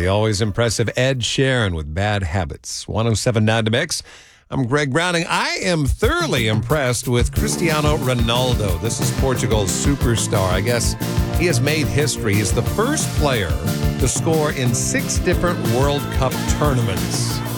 always impressive Ed Sheeran with Bad Habits. 107.9 The Mix. I'm Greg Browning. I am thoroughly impressed with Cristiano Ronaldo. This is Portugal's superstar. I guess he has made history. He's the first player to score in 6 different World Cup tournaments.